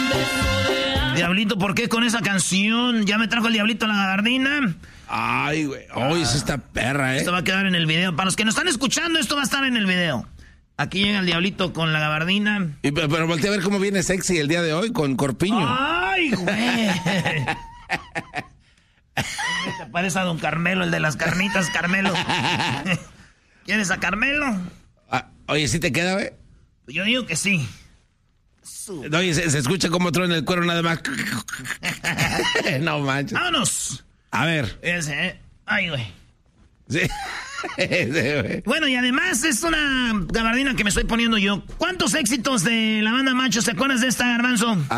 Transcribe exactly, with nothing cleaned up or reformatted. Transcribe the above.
Diablito, ¿por qué con esa canción? Ya me trajo el Diablito a la gabardina. Ay, güey. Hoy es esta perra, ¿eh? Esto va a quedar en el video. Para los que nos están escuchando, esto va a estar en el video. Aquí llega el Diablito con la gabardina. Y, pero, pero voltea a ver cómo viene sexy el día de hoy con corpiño. ¡Ay, güey! Te parece a don Carmelo, el de las carnitas, Carmelo. ¿Quieres a Carmelo? Ah, oye, ¿sí te queda, güey? Yo digo que sí. Oye, se, se escucha como truena el cuero nada más. No manches. ¡Vámonos! A ver. Ese, ¿eh? Ay, güey. Sí. Ese, güey. Bueno, y además es una gabardina que me estoy poniendo yo. ¿Cuántos éxitos de la banda Macho se acuerdas de esta, Garbanzo?